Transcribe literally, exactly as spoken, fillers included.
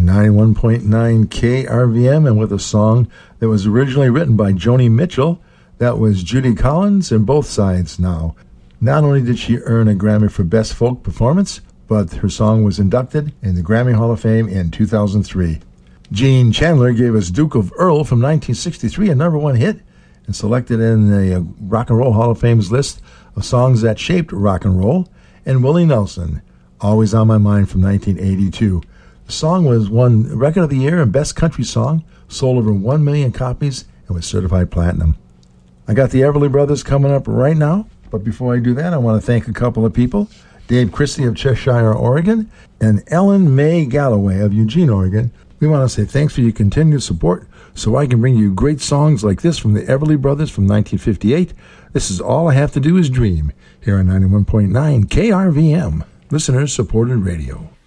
ninety-one point nine K R V M, and with a song that was originally written by Joni Mitchell. That was Judy Collins, and Both Sides Now. Not only did she earn a Grammy for Best Folk Performance, but her song was inducted in the Grammy Hall of Fame in two thousand three. Gene Chandler gave us Duke of Earl from nineteen sixty-three, a number one hit, and selected in the Rock and Roll Hall of Fame's list of songs that shaped rock and roll. And Willie Nelson, Always on My Mind from nineteen eighty-two. The song was won Record of the Year and Best Country Song, sold over one million copies, and was certified platinum. I got the Everly Brothers coming up right now, but before I do that, I want to thank a couple of people. Dave Christie of Cheshire, Oregon, and Ellen Mae Galloway of Eugene, Oregon. We want to say thanks for your continued support so I can bring you great songs like this from the Everly Brothers from nineteen fifty-eight. This is All I Have to Do Is Dream, here on ninety-one point nine K R V M, listeners-supported radio.